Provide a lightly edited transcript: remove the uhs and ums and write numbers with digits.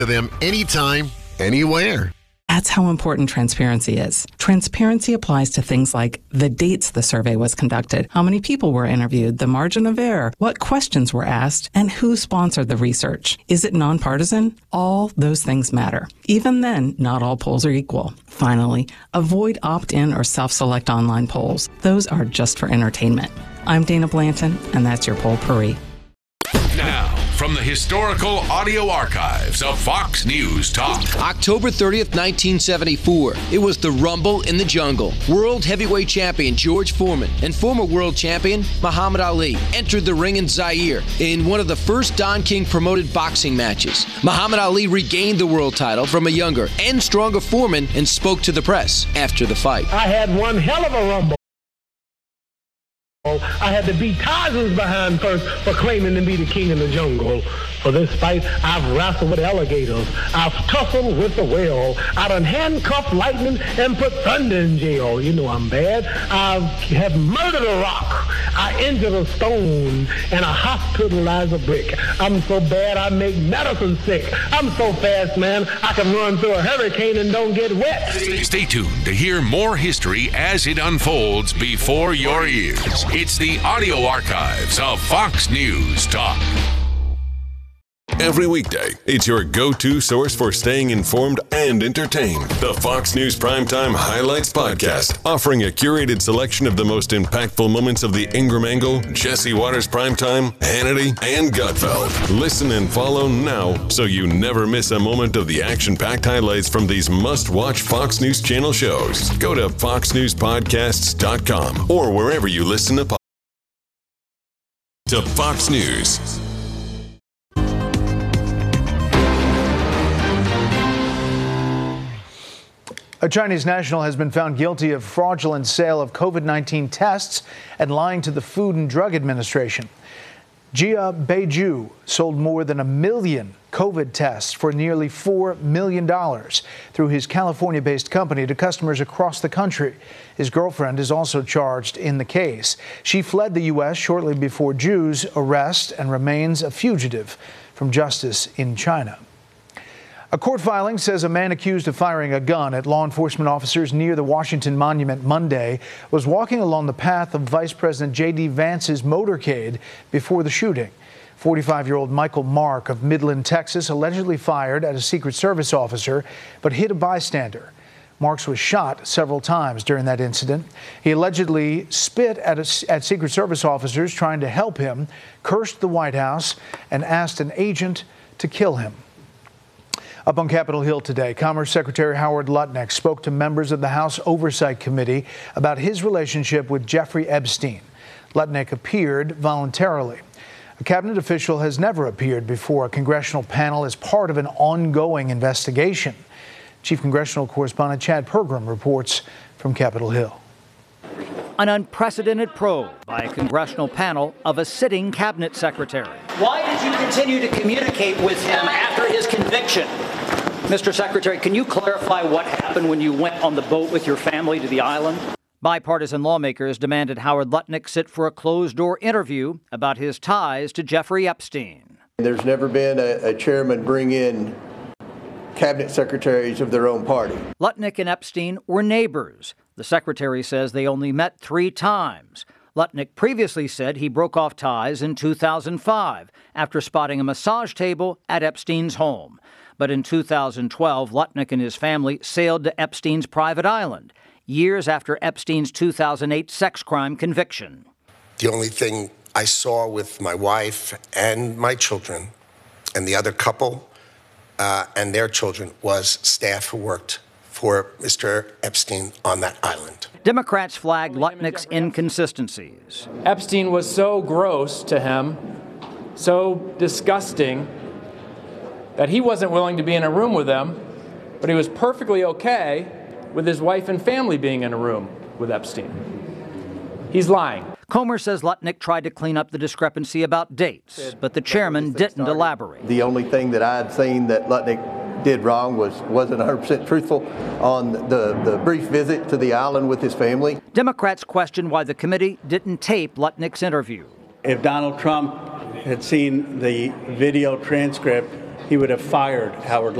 to them anytime, anywhere. That's how important transparency is. Transparency applies to things like the dates the survey was conducted, how many people were interviewed, the margin of error, what questions were asked, and who sponsored the research. Is it nonpartisan? All those things matter. Even then, not all polls are equal. Finally, avoid opt-in or self-select online polls. Those are just for entertainment. I'm Dana Blanton, and that's your Poll Pourri. Now, from the historical audio archives of Fox News Talk. October 30th, 1974. It was the Rumble in the Jungle. World heavyweight champion George Foreman and former world champion Muhammad Ali entered the ring in Zaire in one of the first Don King promoted boxing matches. Muhammad Ali regained the world title from a younger and stronger Foreman and spoke to the press after the fight. I had one hell of a rumble. I had to beat Tarzan's behind first for claiming to be the king of the jungle. For this fight, I've wrestled with alligators. I've tussled with the whale. I done handcuffed lightning and put thunder in jail. You know I'm bad. I have murdered a rock. I injured a stone. And I hospitalized a brick. I'm so bad I make medicine sick. I'm so fast, man, I can run through a hurricane and don't get wet. Stay tuned to hear more history as it unfolds before your ears. It's the audio archives of Fox News Talk. Every weekday, it's your go-to source for staying informed and entertained. The Fox News Primetime Highlights Podcast, offering a curated selection of the most impactful moments of the Ingram Angle, Jesse Waters Primetime, Hannity, and Gutfeld. Listen and follow now so you never miss a moment of the action-packed highlights from these must-watch Fox News Channel shows. Go to foxnewspodcasts.com or wherever you listen to podcasts. To Fox News. A Chinese national has been found guilty of fraudulent sale of COVID-19 tests and lying to the Food and Drug Administration. Jia Beiju sold more than 1 million COVID tests for nearly $4 million through his California-based company to customers across the country. His girlfriend is also charged in the case. She fled the U.S. shortly before Jiu's arrest and remains a fugitive from justice in China. A court filing says a man accused of firing a gun at law enforcement officers near the Washington Monument Monday was walking along the path of Vice President J.D. Vance's motorcade before the shooting. 45-year-old Michael Mark of Midland, Texas, allegedly fired at a Secret Service officer but hit a bystander. Marks was shot several times during that incident. He allegedly spit at Secret Service officers trying to help him, cursed the White House, and asked an agent to kill him. Up on Capitol Hill today, Commerce Secretary Howard Lutnick spoke to members of the House Oversight Committee about his relationship with Jeffrey Epstein. Lutnick appeared voluntarily. A cabinet official has never appeared before a congressional panel as part of an ongoing investigation. Chief Congressional Correspondent Chad Pergram reports from Capitol Hill. An unprecedented probe by a congressional panel of a sitting cabinet secretary. Why did you continue to communicate with him after his conviction? Mr. Secretary, can you clarify what happened when you went on the boat with your family to the island? Bipartisan lawmakers demanded Howard Lutnick sit for a closed-door interview about his ties to Jeffrey Epstein. There's never been a chairman bring in cabinet secretaries of their own party. Lutnick and Epstein were neighbors. The secretary says they only met 3 times. Lutnick previously said he broke off ties in 2005 after spotting a massage table at Epstein's home. But in 2012, Lutnick and his family sailed to Epstein's private island, years after Epstein's 2008 sex crime conviction. The only thing I saw with my wife and my children and the other couple and their children was staff who worked for Mr. Epstein on that island. Democrats flagged Lutnick's inconsistencies. Epstein was so gross to him, so disgusting, that he wasn't willing to be in a room with them, but he was perfectly okay with his wife and family being in a room with Epstein. He's lying. Comer says Lutnick tried to clean up the discrepancy about dates, but the chairman didn't elaborate. The only thing that I had seen that Lutnick did wrong wasn't 100% truthful on the brief visit to the island with his family. Democrats questioned why the committee didn't tape Lutnick's interview. If Donald Trump had seen the video transcript he would have fired Howard